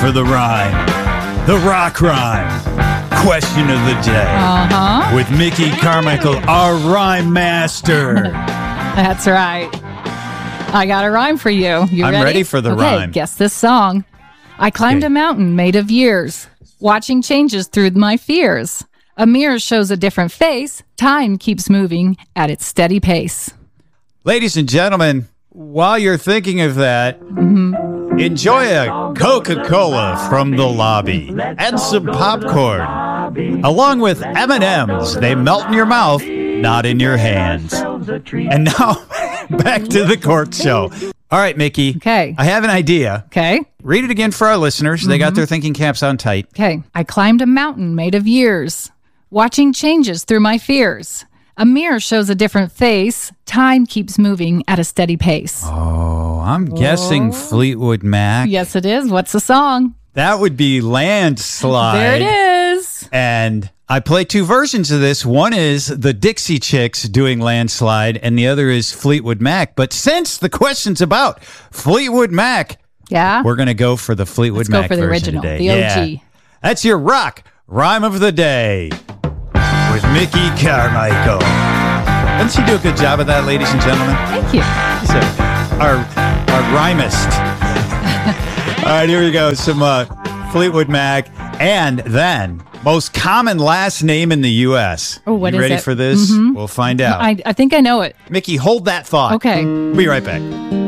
for the rhyme. The rock rhyme. Question of the day. With Mickey Carmichael, our rhyme master. That's right. I got a rhyme for you. You I'm ready for the rhyme. Guess this song. I climbed a mountain made of years, watching changes through my fears. A mirror shows a different face. Time keeps moving at its steady pace. Ladies and gentlemen, while you're thinking of that, enjoy a Coca-Cola from the lobby and some popcorn, along with M&Ms. They melt in your mouth, not in your hands. And now, back to the court show. All right, Mickey. Okay. I have an idea. Okay. Read it again for our listeners. They got their thinking caps on tight. Okay. I climbed a mountain made of years, watching changes through my fears. A mirror shows a different face. Time keeps moving at a steady pace. Oh, I'm guessing Fleetwood Mac. Yes, it is. What's the song? That would be Landslide. There it is. And I play two versions of this. One is the Dixie Chicks doing Landslide, and the other is Fleetwood Mac. But since the question's about Fleetwood Mac, we're going to go for the Fleetwood Mac version. Let's go for the original, today. the OG. That's your rock rhyme of the day with Mickey Carmichael. Doesn't she do a good job of that, ladies and gentlemen? Thank you. She's our rhymist. All right, here we go. Some Fleetwood Mac. And then, most common last name in the U.S. Oh, what you is ready it? for this? We'll find out. I think I know it. Mickey, hold that thought. Okay. We'll be right back.